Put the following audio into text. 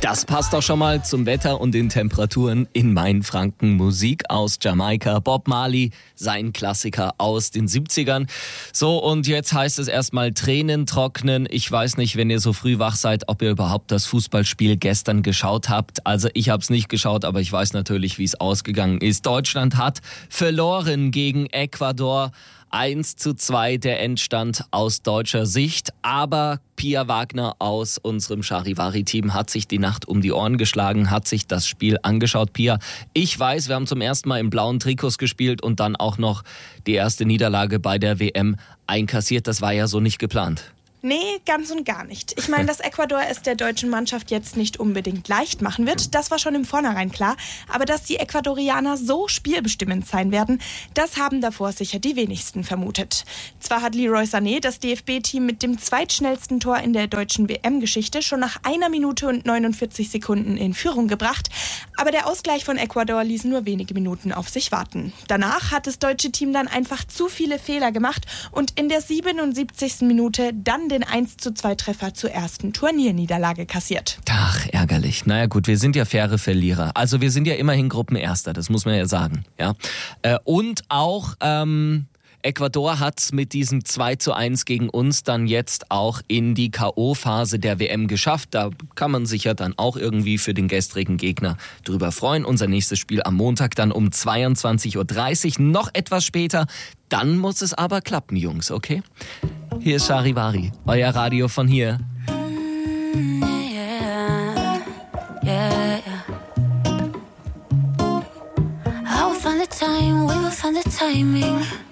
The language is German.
Das passt doch schon mal zum Wetter und den Temperaturen in Mainfranken. Musik aus Jamaika, Bob Marley, sein Klassiker aus den 70ern. So, und jetzt heißt es erstmal Tränen trocknen. Ich weiß nicht, wenn ihr so früh wach seid, ob ihr überhaupt das Fußballspiel gestern geschaut habt. Also ich habe es nicht geschaut, aber ich weiß natürlich, wie es ausgegangen ist. Deutschland hat verloren gegen Ecuador. 1:2 der Endstand aus deutscher Sicht. Aber Pia Wagner aus unserem Charivari-Team hat sich die Nacht um die Ohren geschlagen, hat sich das Spiel angeschaut. Pia, ich weiß, wir haben zum ersten Mal in blauen Trikots gespielt und dann auch noch die erste Niederlage bei der WM einkassiert. Das war ja so nicht geplant. Nee, ganz und gar nicht. Ich meine, dass Ecuador es der deutschen Mannschaft jetzt nicht unbedingt leicht machen wird, das war schon im Vornherein klar. Aber dass die Ecuadorianer so spielbestimmend sein werden, das haben davor sicher die wenigsten vermutet. Zwar hat Leroy Sané das DFB-Team mit dem zweitschnellsten Tor in der deutschen WM-Geschichte schon nach 1 Minute und 49 Sekunden in Führung gebracht, aber der Ausgleich von Ecuador ließ nur wenige Minuten auf sich warten. Danach hat das deutsche Team dann einfach zu viele Fehler gemacht und in der 77. Minute dann den 1:2 Treffer zur ersten Turnierniederlage kassiert. Ach, ärgerlich. Naja gut, wir sind ja faire Verlierer. Also wir sind ja immerhin Gruppenerster, das muss man ja sagen. Ja? Und auch Ecuador hat mit diesem 2:1 gegen uns dann jetzt auch in die K.O.-Phase der WM geschafft. Da kann man sich ja dann auch irgendwie für den gestrigen Gegner drüber freuen. Unser nächstes Spiel am Montag dann um 22:30 Uhr, noch etwas später. Dann muss es aber klappen, Jungs, okay? Hier ist Charivari, euer Radio von hier. I will find the time, we will find the timing.